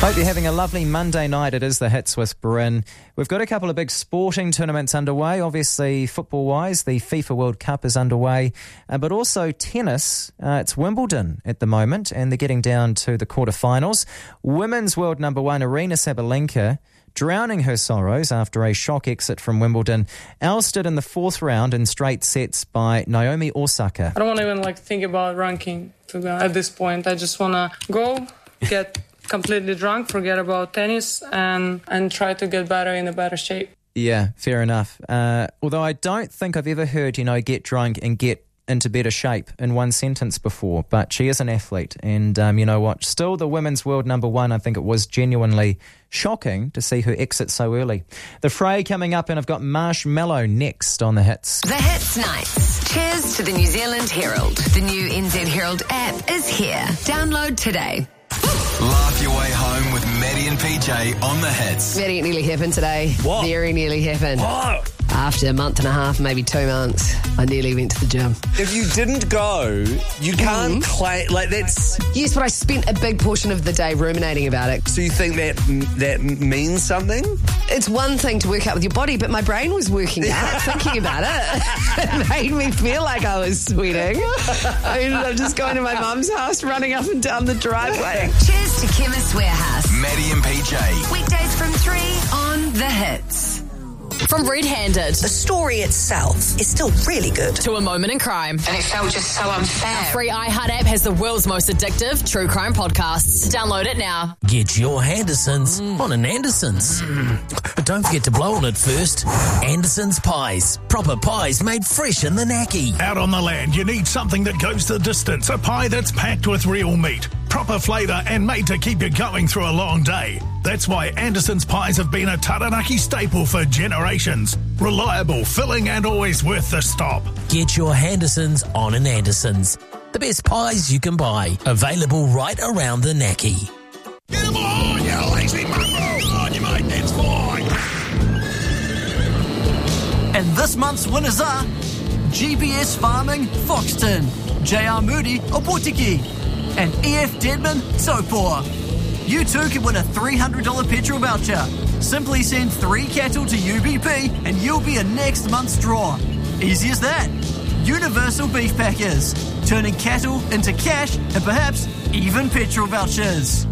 Hope you're having a lovely Monday night. It is the Hits with Bryn. We've got a couple of big sporting tournaments underway. Obviously, football-wise, the FIFA World Cup is underway, but also tennis. It's Wimbledon at the moment, and they're getting down to the quarterfinals. Women's world number one, Aryna Sabalenka, drowning her sorrows after a shock exit from Wimbledon, ousted in the fourth round in straight sets by Naomi Osaka. I don't want to even think about ranking at this point. I just want to go, get completely drunk, forget about tennis, and try to get better in a better shape. Yeah, fair enough. Although I don't think I've ever heard, get drunk and get into better shape in one sentence before, but she is an athlete, and you know what, still the women's world number one. I think it was genuinely shocking to see her exit so early. The fray coming up, and I've got Marshmallow next on the Hits. The Hits Nights. Cheers to the New Zealand Herald. The new NZ Herald app is here. Download today. Laugh your way home with Maddie and PJ on the Hits. Maddie, it nearly happened today. What? Very nearly happened. What? After a month and a half, maybe 2 months, I nearly went to the gym. If you didn't go, you can't claim, that's... Yes, but I spent a big portion of the day ruminating about it. So you think that means something? It's one thing to work out with your body, but my brain was working out, thinking about it. It made me feel like I was sweating. I ended up just going to my mum's house, running up and down the driveway. Cheers to Chemist Warehouse. Maddie and PJ. Weekdays from 3 on The Hits. From Red Handed. The story itself is still really good. To A Moment in Crime. And it felt just so unfair. Our free iHeart app has the world's most addictive true crime podcasts. Download it now. Get your Hendersons on an Andersons. But don't forget to blow on it first. Andersons Pies. Proper pies made fresh in the Naki. Out on the land, you need something that goes the distance. A pie that's packed with real meat, proper flavour, and made to keep you going through a long day. That's why Anderson's Pies have been a Taranaki staple for generations. Reliable, filling, and always worth the stop. Get your Hendersons on an Andersons. The best pies you can buy. Available right around the Naki. Get them on, you lazy mongrel! On you, mate, that's fine. And this month's winners are GBS Farming, Foxton, JR Moody, Opotiki, and EF Deadman, Topor. You too can win a $300 petrol voucher. Simply send 3 cattle to UBP and you'll be in next month's draw. Easy as that. Universal Beef Packers, turning cattle into cash and perhaps even petrol vouchers.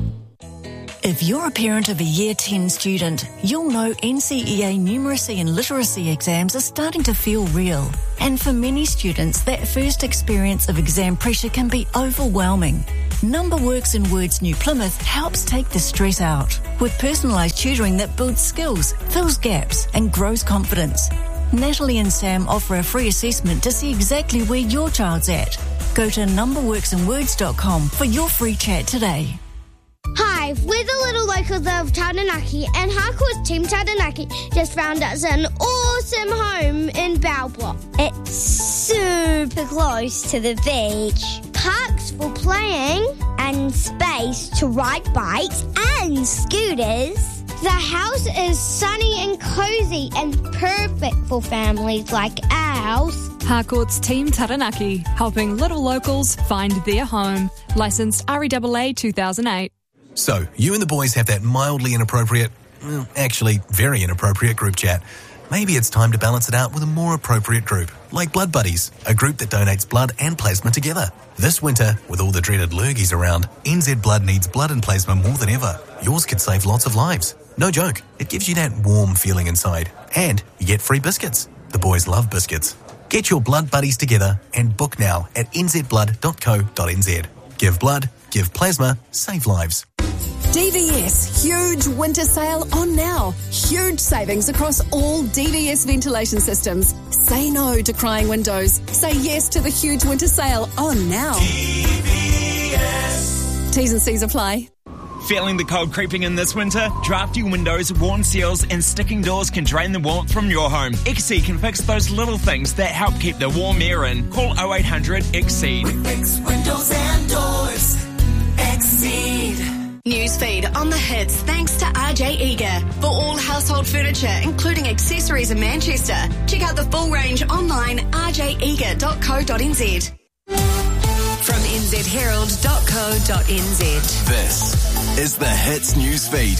If you're a parent of a Year 10 student, you'll know NCEA numeracy and literacy exams are starting to feel real. And for many students, that first experience of exam pressure can be overwhelming. NumberWorks and Words New Plymouth helps take the stress out with personalised tutoring that builds skills, fills gaps and grows confidence. Natalie and Sam offer a free assessment to see exactly where your child's at. Go to numberworksandwords.com for your free chat today. Hi, we're the Little Locals of Taranaki, and Harcourt's Team Taranaki just found us an awesome home in Balbrook. It's super close to the beach, parks for playing, and space to ride bikes and scooters. The house is sunny and cozy and perfect for families like ours. Harcourt's Team Taranaki, helping little locals find their home. Licensed REAA 2008. So, you and the boys have that mildly inappropriate, well, actually very inappropriate group chat. Maybe it's time to balance it out with a more appropriate group, like Blood Buddies, a group that donates blood and plasma together. This winter, with all the dreaded lurgies around, NZ Blood needs blood and plasma more than ever. Yours could save lots of lives. No joke, it gives you that warm feeling inside. And you get free biscuits. The boys love biscuits. Get your Blood Buddies together and book now at nzblood.co.nz. Give blood, give plasma, save lives. DVS, huge winter sale on now. Huge savings across all DVS ventilation systems. Say no to crying windows. Say yes to the huge winter sale on now. DVS. T's and C's apply. Feeling the cold creeping in this winter? Drafty windows, worn seals and sticking doors can drain the warmth from your home. XC can fix those little things that help keep the warm air in. Call 0800 XCEED. Fix windows and doors. XCEED. Newsfeed on the Hits thanks to RJ Eager. For all household furniture, including accessories in Manchester, check out the full range online, rjeager.co.nz. From nzherald.co.nz. This is the Hits News Feed.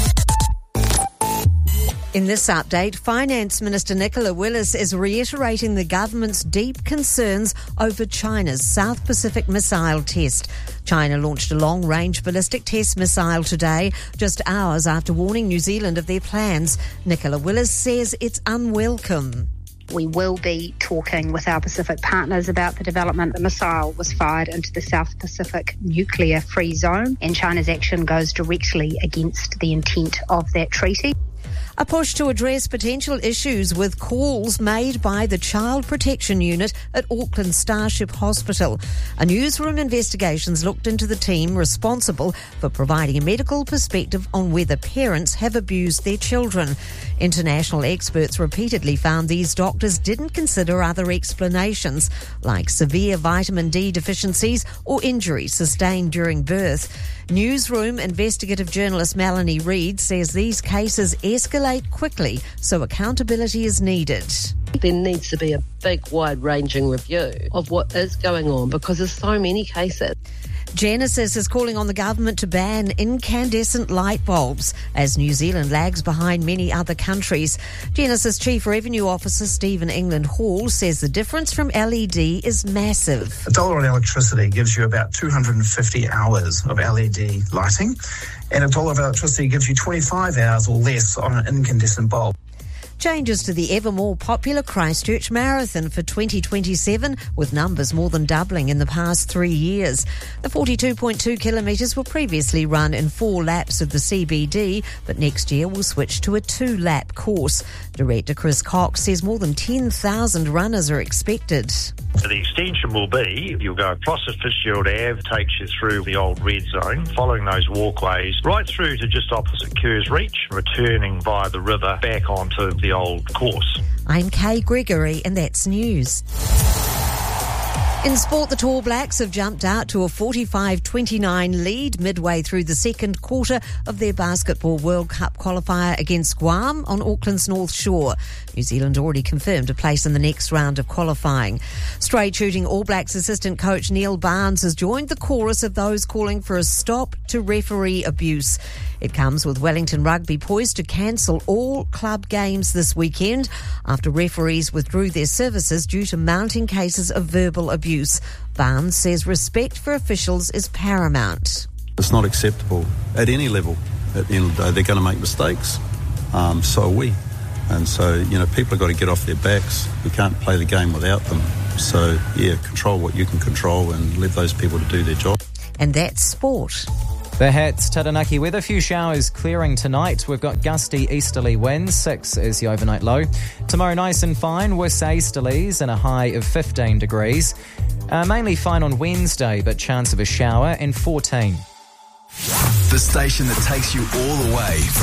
In this update, Finance Minister Nicola Willis is reiterating the government's deep concerns over China's South Pacific missile test. China launched a long-range ballistic test missile today, just hours after warning New Zealand of their plans. Nicola Willis says it's unwelcome. We will be talking with our Pacific partners about the development. The missile was fired into the South Pacific nuclear-free zone, and China's action goes directly against the intent of that treaty. A push to address potential issues with calls made by the Child Protection Unit at Auckland Starship Hospital. A newsroom investigation's looked into the team responsible for providing a medical perspective on whether parents have abused their children. International experts repeatedly found these doctors didn't consider other explanations, like severe vitamin D deficiencies or injuries sustained during birth. Newsroom investigative journalist Melanie Reid says these cases escalate quickly, so accountability is needed. There needs to be a big, wide-ranging review of what is going on because there's so many cases. Genesis is calling on the government to ban incandescent light bulbs as New Zealand lags behind many other countries. Genesis Chief Revenue Officer Stephen England Hall says the difference from LED is massive. $1 on electricity gives you about 250 hours of LED lighting, and $1 of electricity gives you 25 hours or less on an incandescent bulb. Changes to the ever more popular Christchurch Marathon for 2027, with numbers more than doubling in the past 3 years. The 42.2 kilometres were previously run in 4 laps of the CBD, but next year will switch to a 2-lap course. Director Chris Cox says more than 10,000 runners are expected. So the extension will be, you'll go across the Fitzgerald Ave, takes you through the old red zone, following those walkways, right through to just opposite Kerr's Reach, returning via the river back onto the old course. I'm Kay Gregory, and that's news. In sport, the Tall Blacks have jumped out to a 45-29 lead midway through the second quarter of their Basketball World Cup qualifier against Guam on Auckland's North Shore. New Zealand already confirmed a place in the next round of qualifying. Straight shooting All Blacks assistant coach Neil Barnes has joined the chorus of those calling for a stop to referee abuse. It comes with Wellington Rugby poised to cancel all club games this weekend after referees withdrew their services due to mounting cases of verbal abuse. Barnes says respect for officials is paramount. It's not acceptable at any level. At the end of the day, they're going to make mistakes. So are we. And so, people have got to get off their backs. We can't play the game without them. So, control what you can control and let those people to do their job. And that's sport. The Hits, Taranaki weather, few showers clearing tonight. We've got gusty easterly winds, 6 is the overnight low. Tomorrow nice and fine, with easterlies and a high of 15 degrees. Mainly fine on Wednesday, but chance of a shower, and 14. The station that takes you all the way from